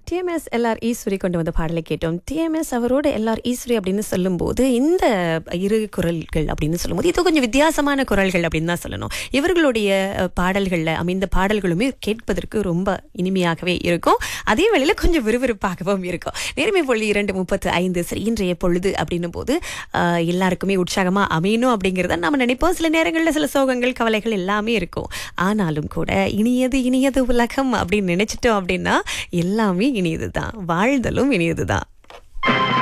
TMS LR Eswari கொண்டு வந்த பாடலை கேட்டோம். டிஎம்எஸ் அவரோட எல்ஆர் ஈஸ்வரி அப்படின்னு சொல்லும்போது இந்த இரு குரல்கள் அப்படின்னு சொல்லும்போது இது கொஞ்சம் வித்தியாசமான குரல்கள் அப்படின்னு தான் சொல்லணும். இவர்களுடைய பாடல்களில் அமைந்த பாடல்களுமே கேட்பதற்கு ரொம்ப இனிமையாகவே இருக்கும். அதே வேளையில கொஞ்சம் விறுவிறுப்பாகவும் இருக்கும். நேர்மை பொழுது 2:35. சரி, இன்றைய பொழுது அப்படின்னும் போது எல்லாருக்குமே உற்சாகமா அமையணும் அப்படிங்கிறத நம்ம நினைப்போம். சில நேரங்களில் சில சோகங்கள், கவலைகள் எல்லாமே இருக்கும். ஆனாலும் கூட இனியது உலகம் அப்படின்னு நினைச்சிட்டோம் அப்படின்னா எல்லாமே இனியதுதான், வாழ்தலும் இனியதுதான்.